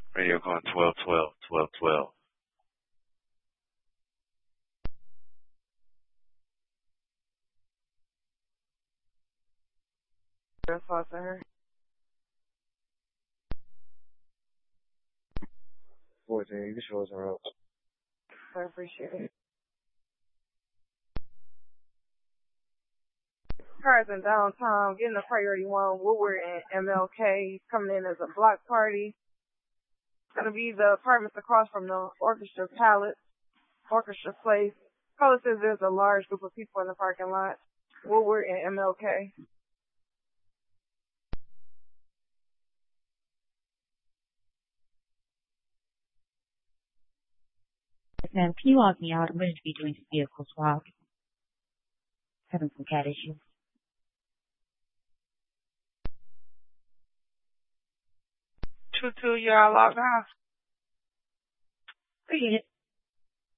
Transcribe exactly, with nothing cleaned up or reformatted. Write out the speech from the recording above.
Radio calling twelve twelve, twelve twelve. That's all I heard. fourteen, you can show us around. I appreciate it. Cars in downtown, getting a priority one, Woodward and M L K, coming in as a block party. It's going to be the apartments across from the Orchestra Palace, Orchestra Place. Caller says there's a large group of people in the parking lot. Woodward and M L K. Ma'am, can you log me out? I'm going to be doing some vehicle swap. Having some cat issues. Two two, you're all logged out. Appreciate it.